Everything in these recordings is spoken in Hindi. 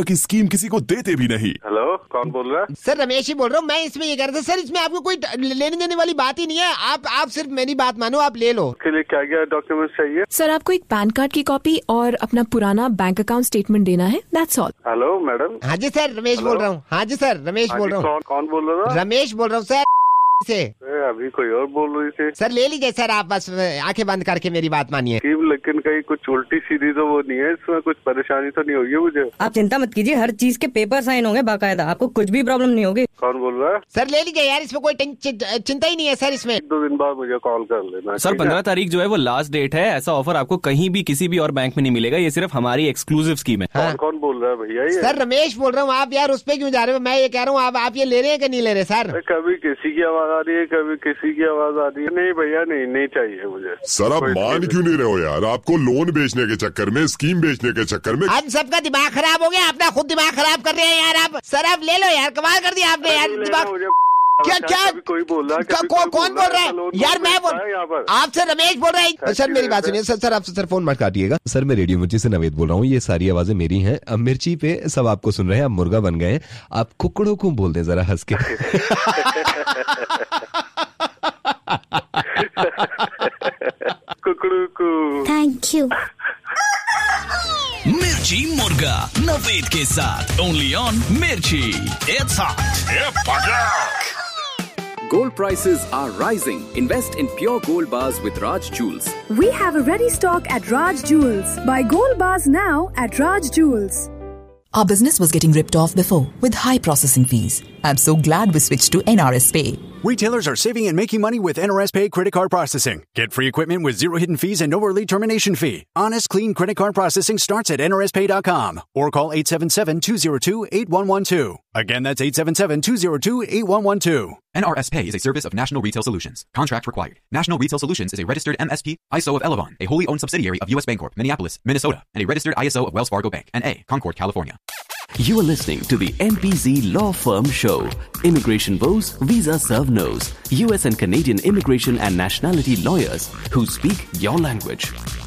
की स्कीम किसी को देते भी नहीं। हेलो, कौन बोल रहा है? सर रमेश ही बोल रहा हूँ। मैं इसमें ये कह रहा था सर, इसमें आपको कोई लेने देने वाली बात ही नहीं है। आप सिर्फ मेरी बात मानो, आप ले लो। उसके लिए क्या क्या डॉक्यूमेंट चाहिए? सर आपको एक पैन कार्ड की कॉपी और अपना पुराना बैंक अकाउंट स्टेटमेंट देना है, दैट्स ऑल। Hello madam. हाँ जी सर, रमेश बोल रहा हूँ। हाँ जी सर, रमेश बोल रहा हूँ। कौन बोल रहा था? रमेश बोल रहा हूँ सर से। अभी कोई और बोल रही थी। सर ले लीजिए सर, आप बस आंखें बंद करके मेरी बात मानिए। लेकिन कहीं कुछ उल्टी सीधी तो वो नहीं है इसमें? कुछ परेशानी तो नहीं होगी मुझे? आप चिंता मत कीजिए, हर चीज के पेपर साइन होंगे बाकायदा, आपको कुछ भी प्रॉब्लम नहीं होगी। कौन बोल रहा है? सर ले लीजिए यार, इसमें कोई चिंता ही नहीं है सर। इसमें 2 दिन बाद मुझे कॉल कर लेना। सर 15 तारीख जो है वो लास्ट डेट है। ऐसा ऑफर आपको कहीं भी किसी भी और बैंक में नहीं मिलेगा, ये सिर्फ हमारी एक्सक्लूसिव स्कीम है। हाँ। कौन बोल रहा है भैया ये? सर रमेश बोल रहा हूँ। आप यार उस पे क्यों जा रहे हो? मैं ये कह रहा हूँ आप ये ले रहे हैं कि नहीं ले रहे सर? कभी किसी की आवाज आ रही है, कभी किसी की आवाज आ रही है। नहीं भैया, नहीं चाहिए मुझे। सर आप मान क्यों नहीं रहे हो यार? आपको लोन बेचने के चक्कर में, स्कीम बेचने के चक्कर में अब सबका दिमाग खराब हो गया। अपना खुद दिमाग खराब कर रहे हैं यार आप। सर आप ले लो यार, कमाल कर दिया आपने यार। दिमाग क्या कोई बोल रहा है? कौन बोल रहा है यार? मैं बोल आपसे रमेश बोल रहा है। सर मेरी बात सुनिए सर, आपसे सर फोन मत काटिएगा। सर मैं रेडियो मिर्ची से नवेद बोल रहा हूँ। ये सारी आवाजें मेरी हैं। अब मिर्ची पे सब आपको सुन रहे हैं। आप मुर्गा बन गए। आप कुकड़ों को बोल दें जरा हंस के। कुकड़ू को थैंक यू। मिर्ची मुर्गा नवेद के साथ ओनली ऑन मिर्ची। It's hot. Gold prices are rising. Invest in pure gold bars with Raj Jewels. We have a ready stock at Raj Jewels. Buy gold bars now at Raj Jewels. Our business was getting ripped off before with high processing fees. I'm so glad we switched to NRS Pay. Retailers are saving and making money with NRS Pay credit card processing. Get free equipment with 0 hidden fees and no early termination fee. Honest, clean credit card processing starts at nrspay.com or call 877-202-8112. Again, that's 877-202-8112. NRS Pay is a service of National Retail Solutions. Contract required. National Retail Solutions is a registered MSP, ISO of Elavon, a wholly owned subsidiary of U.S. Bancorp, Minneapolis, Minnesota, and a registered ISO of Wells Fargo Bank, N.A., Concord, California. You are listening to the MPZ Law Firm Show. Immigration woes, visa serve no's. US and Canadian immigration and nationality lawyers who speak your language.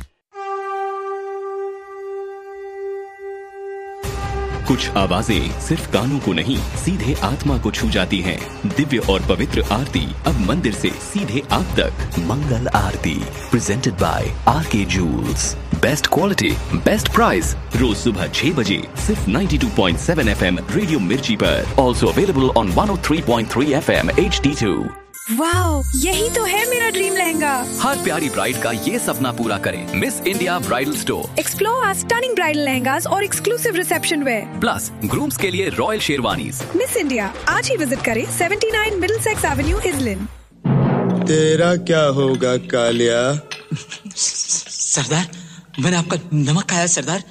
कुछ आवाजें सिर्फ कानों को नहीं, सीधे आत्मा को छू जाती हैं। दिव्य और पवित्र आरती अब मंदिर से सीधे आप तक। मंगल आरती presented by R K joules. Best quality, best price. रोज सुबह 6 बजे सिर्फ 92.7 FM रेडियो मिर्ची पर। Also available on 103.3 FM HD2। Wow, यही तो है मेरा ड्रीम लहंगा। हर प्यारी ब्राइड का ये सपना पूरा करें। Miss India bridal store. Explore our stunning bridal lehengas और exclusive reception where. Plus grooms के लिए रॉयल शेरवानीज। मिस इंडिया आज ही विजिट करें 79 मिडलसेक्स एवेन्यू इजलिन। तेरा क्या होगा कालिया? सरदार, मैंने आपका नमक खाया सरदार।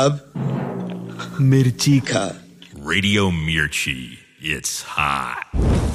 अब मिर्ची खा। रेडियो मिर्ची, it's hot.